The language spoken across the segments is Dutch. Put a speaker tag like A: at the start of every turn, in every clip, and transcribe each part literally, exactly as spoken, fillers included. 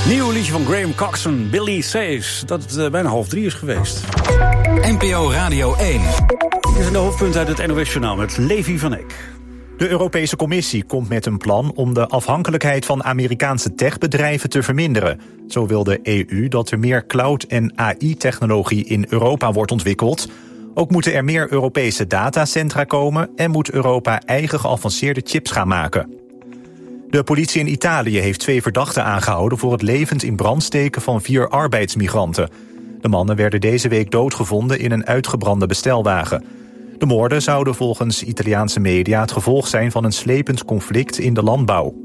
A: Nieuw liedje van Graham Coxon, Billy Says, dat het uh, bijna half drie is geweest.
B: N P O Radio één.
A: Dit zijn de hoofdpunten uit het N O S-journaal met Levi van Eck.
C: De Europese Commissie komt met een plan om de afhankelijkheid van Amerikaanse techbedrijven te verminderen. Zo wil de E U dat er meer cloud- en A I-technologie in Europa wordt ontwikkeld. Ook moeten er meer Europese datacentra komen en moet Europa eigen geavanceerde chips gaan maken. De politie in Italië heeft twee verdachten aangehouden voor het levend in brand steken van vier arbeidsmigranten. De mannen werden deze week doodgevonden in een uitgebrande bestelwagen. De moorden zouden volgens Italiaanse media het gevolg zijn van een slepend conflict in de landbouw.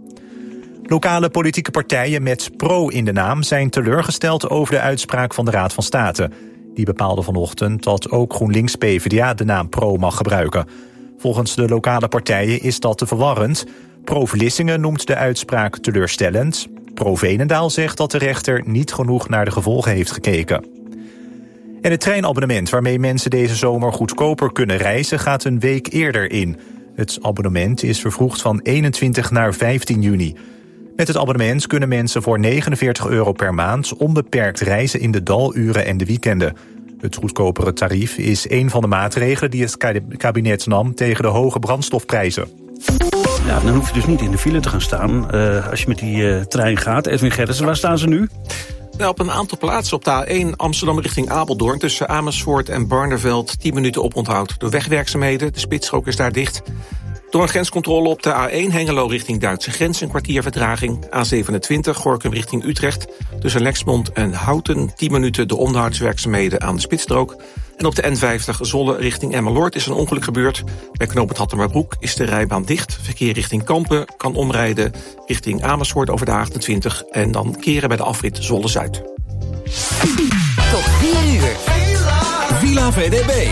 C: Lokale politieke partijen met pro in de naam zijn teleurgesteld over de uitspraak van de Raad van State. Die bepaalde vanochtend dat ook GroenLinks P v d A de naam pro mag gebruiken. Volgens de lokale partijen is dat te verwarrend. Pro-Vlissingen noemt de uitspraak teleurstellend. Pro-Veenendaal zegt dat de rechter niet genoeg naar de gevolgen heeft gekeken. En het treinabonnement waarmee mensen deze zomer goedkoper kunnen reizen gaat een week eerder in. Het abonnement is vervroegd van eenentwintig naar vijftien juni. Met het abonnement kunnen mensen voor negenenveertig euro per maand onbeperkt reizen in de daluren en de weekenden. Het goedkopere tarief is een van de maatregelen die het kabinet nam tegen de hoge brandstofprijzen.
A: Ja, dan hoef je dus niet in de file te gaan staan uh, als je met die uh, trein gaat. Edwin Gerritsen, waar staan ze nu?
D: Nou, op een aantal plaatsen op de A één Amsterdam richting Apeldoorn tussen Amersfoort en Barneveld tien minuten oponthoud. Door wegwerkzaamheden, de spitsstrook is daar dicht. Door een grenscontrole op de A één Hengelo richting Duitse grens een kwartier vertraging. A zevenentwintig Gorinchem richting Utrecht tussen Lexmond en Houten tien minuten de onderhoudswerkzaamheden aan de spitsstrook. En op de N vijftig Zwolle richting Emmeloord is een ongeluk gebeurd. Bij knooppunt Hattemerbroek is de rijbaan dicht. Verkeer richting Kampen kan omrijden richting Amersfoort over de A achtentwintig en dan keren bij de afrit Zwolle-Zuid.
B: Tot vier uur. Villa V D B.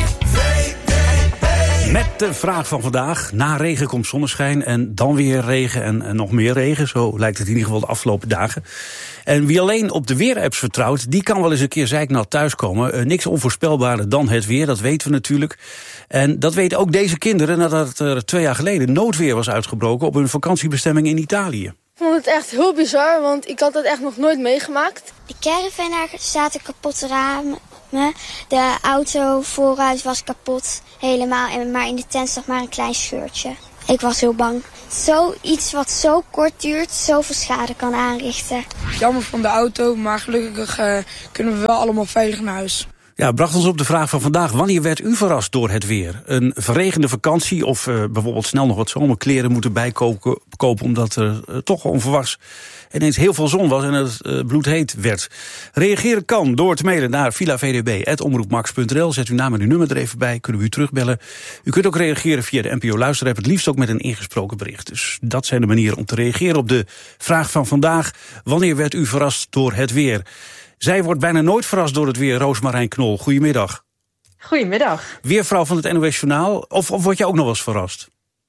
A: Met de vraag van vandaag. Na regen komt zonneschijn en dan weer regen en, en nog meer regen. Zo lijkt het in ieder geval de afgelopen dagen. En wie alleen op de weerapps vertrouwt, die kan wel eens een keer zeiknat thuiskomen. Uh, niks onvoorspelbaarder dan het weer, dat weten we natuurlijk. En dat weten ook deze kinderen nadat er twee jaar geleden noodweer was uitgebroken op hun vakantiebestemming in Italië.
E: Ik vond het echt heel bizar, want ik had het echt nog nooit meegemaakt.
F: De caravan zaten kapotte ramen. De auto vooruit was kapot helemaal, maar in de tent zag maar een klein scheurtje. Ik was heel bang. Zoiets wat zo kort duurt, zoveel schade kan aanrichten.
G: Jammer van de auto, maar gelukkig uh, kunnen we wel allemaal veilig naar huis.
A: Ja, bracht ons op de vraag van vandaag. Wanneer werd u verrast door het weer? Een verregende vakantie of uh, bijvoorbeeld snel nog wat zomerkleren moeten bijkopen... kopen, omdat er uh, toch onverwachts ineens heel veel zon was en het uh, bloedheet werd. Reageren kan door te mailen naar villavdb apenstaartje omroepmax punt n l. Zet uw naam en uw nummer er even bij, kunnen we u terugbellen. U kunt ook reageren via de N P O Luisterapp, het liefst ook met een ingesproken bericht. Dus dat zijn de manieren om te reageren op de vraag van vandaag. Wanneer werd u verrast door het weer? Zij wordt bijna nooit verrast door het weer, Roosmarijn Knol. Goedemiddag.
H: Goedemiddag.
A: Weervrouw van het N O S-journaal. Of, of word je ook nog wel eens verrast?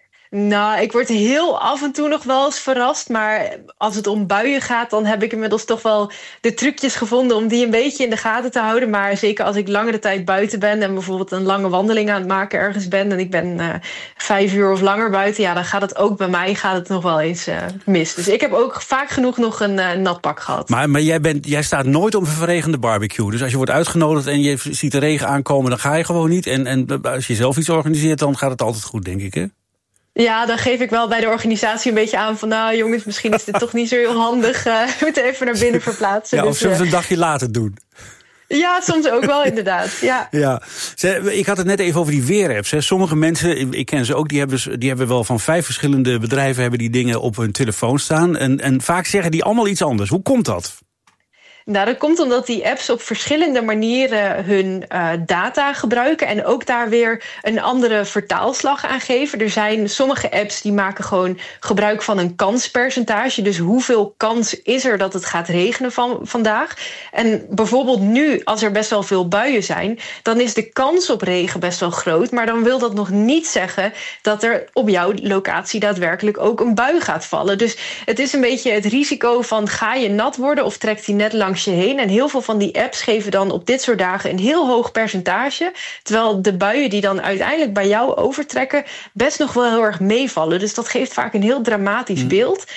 H: Nou, ik word heel af en toe nog wel eens verrast. Maar als het om buien gaat, dan heb ik inmiddels toch wel de trucjes gevonden om die een beetje in de gaten te houden. Maar zeker als ik langere tijd buiten ben en bijvoorbeeld een lange wandeling aan het maken ergens ben en ik ben uh, vijf uur of langer buiten, ja, dan gaat het ook bij mij gaat het nog wel eens uh, mis. Dus ik heb ook vaak genoeg nog een uh, nat pak gehad.
A: Maar, maar jij, bent, jij staat nooit op een verregende barbecue. Dus als je wordt uitgenodigd en je ziet de regen aankomen, dan ga je gewoon niet. En, en als je zelf iets organiseert, dan gaat het altijd goed, denk ik, hè?
H: Ja, dan geef ik wel bij de organisatie een beetje aan van, nou jongens, misschien is dit toch niet zo heel handig. Uh, we moeten even naar binnen verplaatsen.
A: Ja,
H: dus,
A: of zullen we
H: uh,
A: het een dagje later doen?
H: Ja, soms ook wel, inderdaad. Ja.
A: Ja. Ik had het net even over die weerapps. Hè. Sommige mensen, ik ken ze ook, die hebben, die hebben wel van vijf verschillende bedrijven hebben die dingen op hun telefoon staan. En, en vaak zeggen die allemaal iets anders. Hoe komt dat?
H: Nou, dat komt omdat die apps op verschillende manieren hun uh, data gebruiken en ook daar weer een andere vertaalslag aan geven. Er zijn sommige apps die maken gewoon gebruik van een kanspercentage. Dus hoeveel kans is er dat het gaat regenen van vandaag? En bijvoorbeeld nu, als er best wel veel buien zijn, dan is de kans op regen best wel groot. Maar dan wil dat nog niet zeggen dat er op jouw locatie daadwerkelijk ook een bui gaat vallen. Dus het is een beetje het risico van, ga je nat worden of trekt die net langs je heen? En heel veel van die apps geven dan op dit soort dagen een heel hoog percentage, terwijl de buien die dan uiteindelijk bij jou overtrekken best nog wel heel erg meevallen. Dus dat geeft vaak een heel dramatisch beeld.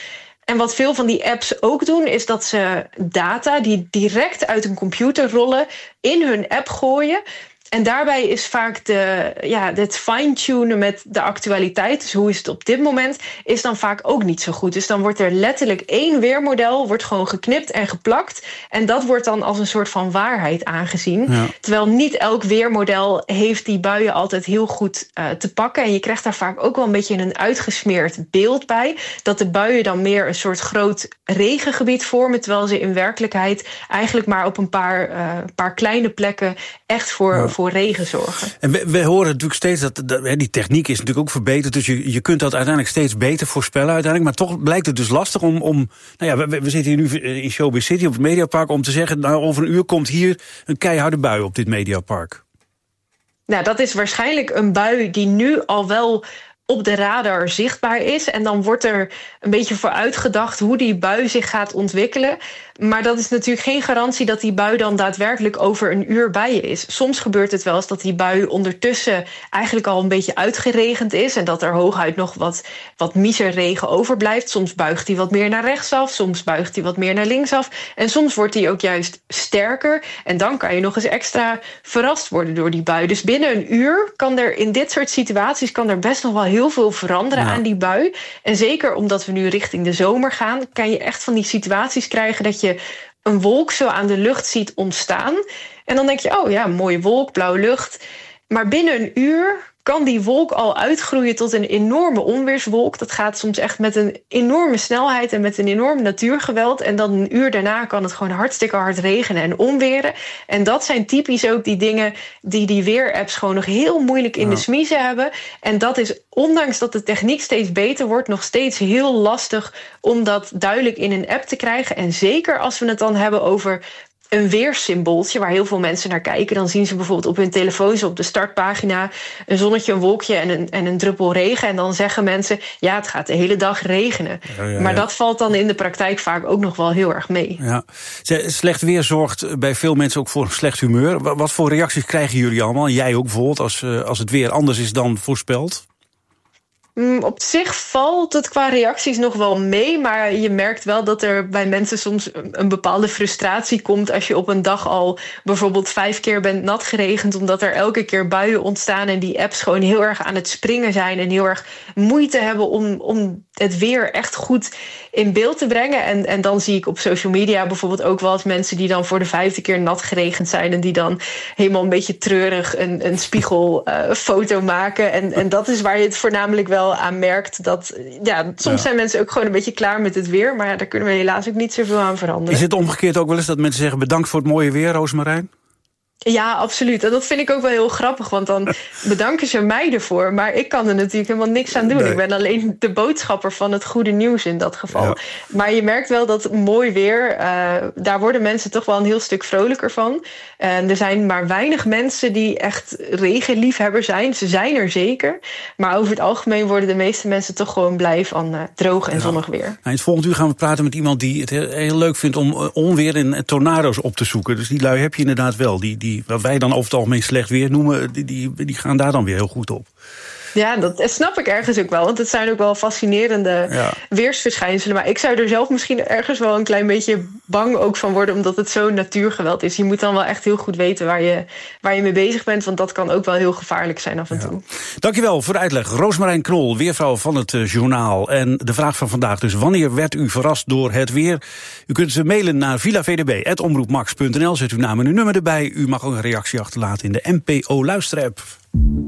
H: En wat veel van die apps ook doen, is dat ze data die direct uit een computer rollen in hun app gooien. En daarbij is vaak de, ja, het fine-tunen met de actualiteit, dus hoe is het op dit moment, is dan vaak ook niet zo goed. Dus dan wordt er letterlijk één weermodel, wordt gewoon geknipt en geplakt. En dat wordt dan als een soort van waarheid aangezien. Ja. Terwijl niet elk weermodel heeft die buien altijd heel goed uh, te pakken. En je krijgt daar vaak ook wel een beetje een uitgesmeerd beeld bij. Dat de buien dan meer een soort groot regengebied vormen, terwijl ze in werkelijkheid eigenlijk maar op een paar, uh, paar kleine plekken echt voor... Ja. voor regen zorgen.
A: En we, we horen natuurlijk steeds dat, dat die techniek is natuurlijk ook verbeterd, dus je, je kunt dat uiteindelijk steeds beter voorspellen uiteindelijk, maar toch blijkt het dus lastig om, om nou ja, we, we zitten hier nu in Showbiz City op het Mediapark om te zeggen, nou over een uur komt hier een keiharde bui op dit Mediapark.
H: Nou, dat is waarschijnlijk een bui die nu al wel op de radar zichtbaar is. En dan wordt er een beetje vooruitgedacht hoe die bui zich gaat ontwikkelen. Maar dat is natuurlijk geen garantie dat die bui dan daadwerkelijk over een uur bij je is. Soms gebeurt het wel eens dat die bui ondertussen eigenlijk al een beetje uitgeregend is en dat er hooguit nog wat, wat miserregen overblijft. Soms buigt die wat meer naar rechtsaf, soms buigt die wat meer naar linksaf. En soms wordt die ook juist sterker. En dan kan je nog eens extra verrast worden door die bui. Dus binnen een uur kan er in dit soort situaties kan er best nog wel heel veel veranderen ja. aan die bui. En zeker omdat we nu richting de zomer gaan, kan je echt van die situaties krijgen dat je een wolk zo aan de lucht ziet ontstaan. En dan denk je, oh ja, mooie wolk, blauwe lucht. Maar binnen een uur kan die wolk al uitgroeien tot een enorme onweerswolk. Dat gaat soms echt met een enorme snelheid en met een enorm natuurgeweld. En dan een uur daarna kan het gewoon hartstikke hard regenen en onweren. En dat zijn typisch ook die dingen die die weerapps gewoon nog heel moeilijk in ja. de smiezen hebben. En dat is, ondanks dat de techniek steeds beter wordt, nog steeds heel lastig om dat duidelijk in een app te krijgen. En zeker als we het dan hebben over een weersymbooltje waar heel veel mensen naar kijken. Dan zien ze bijvoorbeeld op hun telefoon, zo op de startpagina, een zonnetje, een wolkje en een, en een druppel regen. En dan zeggen mensen, ja, het gaat de hele dag regenen. Ja, ja, ja. Maar dat valt dan in de praktijk vaak ook nog wel heel erg mee. Ja.
A: Slecht weer zorgt bij veel mensen ook voor een slecht humeur. Wat voor reacties krijgen jullie allemaal? Jij ook bijvoorbeeld, als, als het weer anders is dan voorspeld?
H: Op zich valt het qua reacties nog wel mee, maar je merkt wel dat er bij mensen soms een bepaalde frustratie komt als je op een dag al bijvoorbeeld vijf keer bent nat geregend, omdat er elke keer buien ontstaan en die apps gewoon heel erg aan het springen zijn en heel erg moeite hebben om, om het weer echt goed in beeld te brengen. En, en dan zie ik op social media bijvoorbeeld ook wel eens mensen die dan voor de vijfde keer nat geregend zijn en die dan helemaal een beetje treurig een, een spiegelfoto uh, maken. En, en dat is waar je het voornamelijk wel aan merkt. Dat, ja, soms ja. zijn mensen ook gewoon een beetje klaar met het weer, maar ja, daar kunnen we helaas ook niet zoveel aan veranderen.
A: Is het omgekeerd ook wel eens dat mensen zeggen bedankt voor het mooie weer, Roosmarijn?
H: Ja, absoluut. En dat vind ik ook wel heel grappig, want dan bedanken ze mij ervoor. Maar ik kan er natuurlijk helemaal niks aan doen. Nee. Ik ben alleen de boodschapper van het goede nieuws in dat geval. Ja. Maar je merkt wel dat mooi weer, uh, daar worden mensen toch wel een heel stuk vrolijker van. En er zijn maar weinig mensen die echt regenliefhebber zijn. Ze zijn er zeker. Maar over het algemeen worden de meeste mensen toch gewoon blij van uh, droog en ja. zonnig weer. Nou,
A: in het volgende uur gaan we praten met iemand die het heel, heel leuk vindt om onweer en tornado's op te zoeken. Dus die lui heb je inderdaad wel. Die, die wat wij dan over het algemeen slecht weer noemen, die, die, die gaan daar dan weer heel goed op.
H: Ja, dat snap ik ergens ook wel. Want het zijn ook wel fascinerende ja. weersverschijnselen. Maar ik zou er zelf misschien ergens wel een klein beetje bang ook van worden, omdat het zo'n natuurgeweld is. Je moet dan wel echt heel goed weten waar je, waar je mee bezig bent, want dat kan ook wel heel gevaarlijk zijn af en toe.
A: Ja. Dankjewel voor de uitleg. Roosmarijn Knol, weervrouw van het uh, journaal. En de vraag van vandaag dus, wanneer werd u verrast door het weer? U kunt ze mailen naar villavdb apenstaartje omroepmax punt n l. Zet uw naam en uw nummer erbij. U mag ook een reactie achterlaten in de N P O Luisterapp.